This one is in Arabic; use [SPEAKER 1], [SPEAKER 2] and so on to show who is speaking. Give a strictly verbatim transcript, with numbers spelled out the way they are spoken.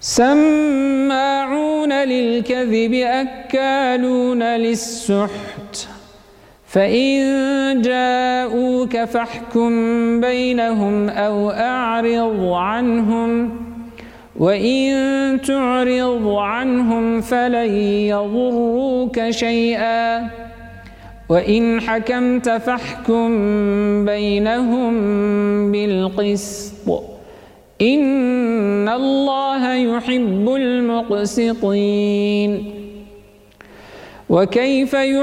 [SPEAKER 1] سماعون للكذب أكالون للسحت فإن جاءوك فاحكم بينهم أو أعرض عنهم وإن تعرض عنهم فلن يضروك شيئا وإن حكمت فاحكم بينهم بالقسط إن الله يحب المقسطين. وكيف